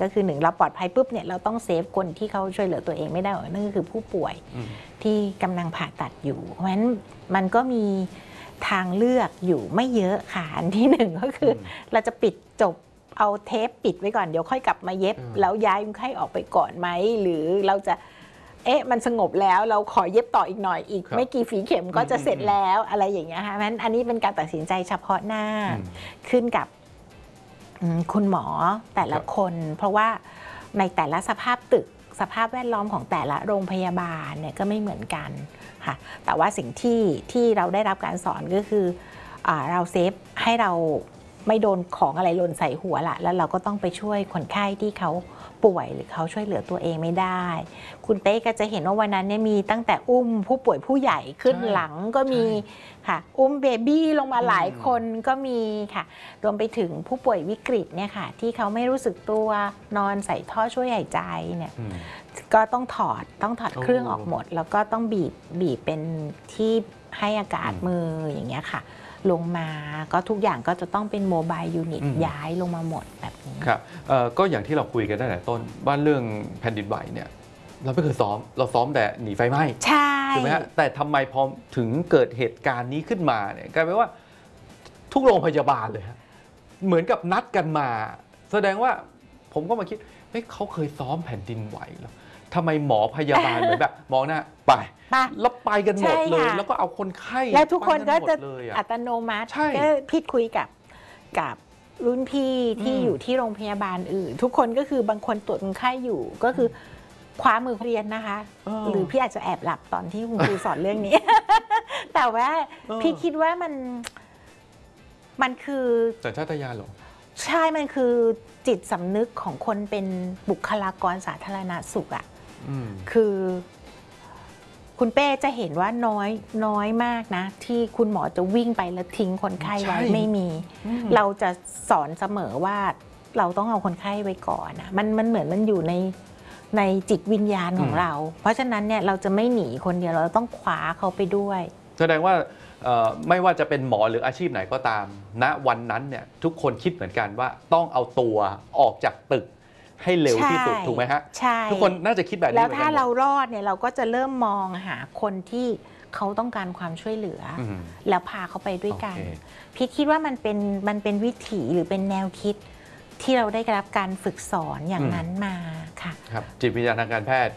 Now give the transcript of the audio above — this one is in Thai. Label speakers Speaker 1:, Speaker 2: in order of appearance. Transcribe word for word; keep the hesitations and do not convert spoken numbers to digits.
Speaker 1: ก็คือหนึ่งเราปลอดภัยปุ๊บเนี่ยเราต้องเซฟคนที่เขาช่วยเหลือตัวเองไม่ได้นั่นก็คือผู้ป่วยที่กำลังผ่าตัดอยู่เพราะฉะนั้นมันก็มีทางเลือกอยู่ไม่เยอะค่ะอันที่หนึ่งก็คือเราจะปิดจบเอาเทปปิดไว้ก่อนเดี๋ยวค่อยกลับมาเย็บแล้วย้ายคนไข้ออกไปก่อนไหมหรือเราจะเอ๊ะมันสงบแล้วเราขอเย็บต่ออีกหน่อยอีกไม่กี่ฝีเข็มก็จะเสร็จแล้วอะไรอย่างเงี้ยค่ะเพราะฉะนั้นอันนี้เป็นการตัดสินใจเฉพาะหน้าขึ้นกับคุณหมอแต่ละคนเพราะว่าในแต่ละสภาพตึกสภาพแวดล้อมของแต่ละโรงพยาบาลเนี่ยก็ไม่เหมือนกันค่ะแต่ว่าสิ่งที่ที่เราได้รับการสอนก็คือเราเซฟให้เราไม่โดนของอะไรหล่นใส่หัวละแล้วเราก็ต้องไปช่วยคนไข้ที่เขาป่วยหรือเขาช่วยเหลือตัวเองไม่ได้คุณเต้ก็จะเห็นว่าวันนั้นเนี่ยมีตั้งแต่อุ้มผู้ป่วยผู้ใหญ่ขึ้นหลังก็มีค่ะอุ้มเบบี้ลงมาหลายคนก็มีค่ะรวมไปถึงผู้ป่วยวิกฤตเนี่ยค่ะที่เขาไม่รู้สึกตัวนอนใส่ท่อช่วยหายใจเนี่ยก็ต้องถอดต้องถอดเครื่องออกหมดแล้วก็ต้องบีบบีบเป็นที่ให้อากาศมืออย่างเงี้ยค่ะลงมาก็ทุกอย่างก็จะต้องเป็นโมบายยูนิตย้ายลงมาหมดแบบนี้
Speaker 2: ครับก็อย่างที่เราคุยกันตั้งแต่ต้นว่าเรื่องแผ่นดินไหวเนี่ยเราไม่เคยซ้อมเราซ้อมแต่หนีไฟไหม้
Speaker 1: ใช่
Speaker 2: ถูกไหมฮะแต่ทำไมพอถึงเกิดเหตุการณ์นี้ขึ้นมาเนี่ยกลายเป็นว่าทุกโรงพยาบาลเลยฮะเหมือนกับนัดกันมาแสดงว่าผมก็มาคิดเฮ้ยเขาเคยซ้อมแผ่นดินไหวเหรอทำไมหมอพยาบาลเหมือนแบบมองหน้าไปแล้วไปกันหมดเลยแล้วก็เอาคนไข้
Speaker 1: แล้วทุกคนก็จะอัตโนมัติก็พี่คุยกับกับรุ่นพี่ที่อยู่ที่โรงพยาบาลอื่นทุกคนก็คือบางคนตรวจคนไข้อยู่ก็คือคว้ามือเรียนนะคะหรือพี่อาจจะแอบหลับตอนที่คุณครูสอนเรื่องนี้แต่ว่าพี่คิดว่ามันมันคือ
Speaker 2: สัญชาตญาณหรอ
Speaker 1: ใช่มันคือจิตสำนึกของคนเป็นบุคลากรสาธารณสุขอ่ะคือคุณเป้จะเห็นว่าน้อยน้อยมากนะที่คุณหมอจะวิ่งไปแล้วทิ้งคนไข้ไว้ไม่มีเราจะสอนเสมอว่าเราต้องเอาคนไข้ไว้ก่อนนะมันมันเหมือนมันอยู่ในในจิตวิญญาณของเราเพราะฉะนั้นเนี่ยเราจะไม่หนีคนเดียวเราต้องคว้าเขาไปด้วย
Speaker 2: แสดงว่าไม่ว่าจะเป็นหมอหรืออาชีพไหนก็ตามณวันนั้นเนี่ยทุกคนคิดเหมือนกันว่าต้องเอาตัวออกจากตึกให้เร็วที่สุดถูกไหมฮะ
Speaker 1: ใช่
Speaker 2: ทุกคนน่าจะคิดแบบนี้
Speaker 1: แล้วถ้าเรารอดเนี่ยเราก็จะเริ่มมองหาคนที่เขาต้องการความช่วยเหลือแล้วพาเขาไปด้วยกันพี่คิดว่ามันเป็นมันเป็นวิถีหรือเป็นแนวคิดที่เราได้รับการฝึกสอนอย่างนั้นมาค่ะ
Speaker 2: ครับจิตวิทยาทางการแพทย์